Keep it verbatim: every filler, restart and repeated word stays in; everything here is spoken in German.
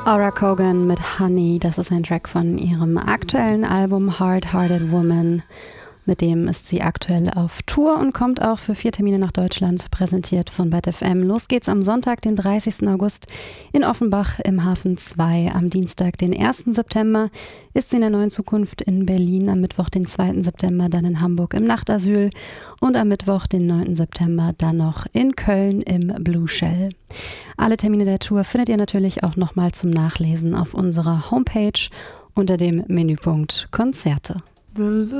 Aura Kogan mit Honey, das ist ein Track von ihrem aktuellen Album Hard Hearted Woman. Mit dem ist sie aktuell auf Tour und kommt auch für vier Termine nach Deutschland, präsentiert von Bad F M. Los geht's am Sonntag, den dreißigsten August in Offenbach im Hafen zwei. Am Dienstag, den ersten September, ist sie in der Neuen Zukunft in Berlin. Am Mittwoch, den zweiten September, dann in Hamburg im Nachtasyl. Und am Mittwoch, den neunten September, dann noch in Köln im Blue Shell. Alle Termine der Tour findet ihr natürlich auch nochmal zum Nachlesen auf unserer Homepage unter dem Menüpunkt Konzerte.